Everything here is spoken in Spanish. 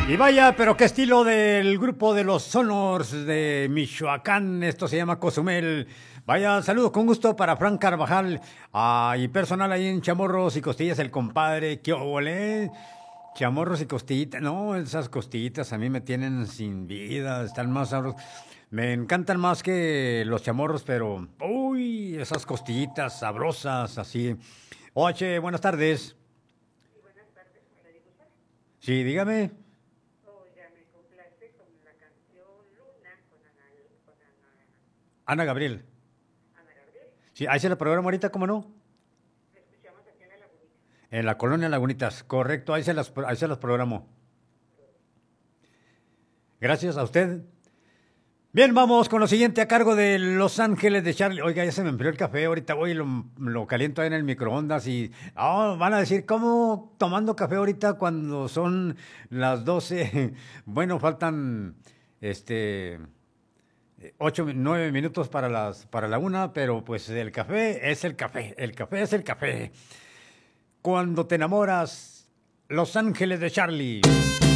Y vaya, pero qué estilo del grupo de los Sonors de Michoacán. Esto se llama Cozumel. Vaya, saludos con gusto para Frank Carvajal y personal ahí en Chamorros y Costillas, el compadre. ¿Qué ole? Chamorros y costillitas. No, esas costillitas a mí me tienen sin vida. Están más sabrosas. Me encantan más que los chamorros, pero... Uy, esas costillitas sabrosas así. Oye, buenas tardes. Sí, buenas tardes, ¿me la digo usted? Sí, dígame. Oiga, me complace con la canción Luna Ana Gabriel. Ana Gabriel. Sí, ahí se la programo ahorita, ¿cómo no? La escuchamos aquí en la Lagunita. En la colonia Lagunitas, correcto, ahí se las programo. Gracias a usted. Bien, vamos con lo siguiente a cargo de Los Ángeles de Charlie. Oiga, ya se me enfrió el café, ahorita voy y lo caliento ahí en el microondas y van a decir, ¿cómo tomando café ahorita cuando son las 12? Bueno, faltan 9 minutos para la una, pero pues el café es el café, el café es el café. Cuando te enamoras, Los Ángeles de Charlie.